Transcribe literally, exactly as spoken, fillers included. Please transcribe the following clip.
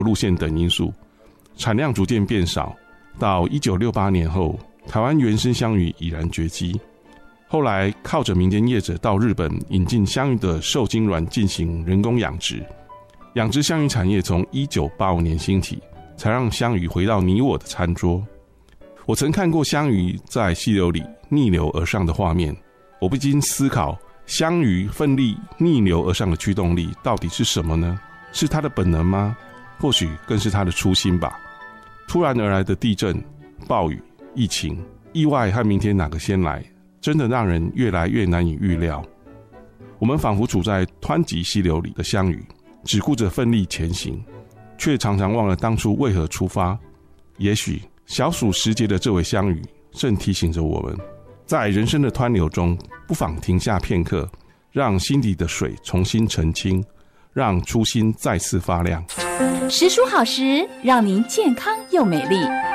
路线等因素，产量逐渐变少。到一九六八年后，台湾原生香鱼已然绝迹。后来靠着民间业者到日本引进香鱼的受精卵进行人工养殖，养殖香鱼产业从一九八五年兴起，才让香鱼回到你我的餐桌。我曾看过香鱼在溪流里逆流而上的画面，我不禁思考，香鱼奋力逆流而上的驱动力到底是什么呢？是它的本能吗？或许更是它的初心吧。突然而来的地震、暴雨、疫情、意外和明天哪个先来，真的让人越来越难以预料。我们仿佛处在湍急溪流里的香鱼，只顾着奋力前行，却常常忘了当初为何出发。也许小暑时节的这尾香鱼正提醒着我们，在人生的湍流中，不妨停下片刻，让心底的水重新澄清，让初心再次发亮。 时蔬好食，让您健康又美丽。